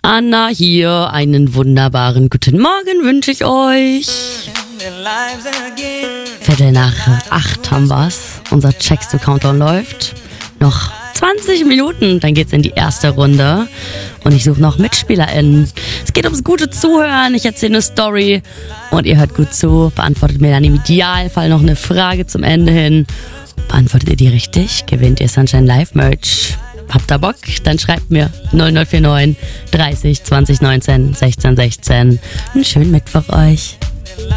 Anna hier. Einen wunderbaren guten Morgen wünsche ich euch. 7:45 haben wir's. Unser Checks-to-Countdown läuft. Noch 20 Minuten, dann geht's in die erste Runde. Und ich suche noch MitspielerInnen. Es geht ums gute Zuhören. Ich erzähle eine Story und ihr hört gut zu. Beantwortet mir dann im Idealfall noch eine Frage zum Ende hin. Beantwortet ihr die richtig, gewinnt ihr Sunshine Live Merch. Habt ihr Bock? Dann schreibt mir 0049 30 20 19 16 16. Einen schönen Mittwoch euch.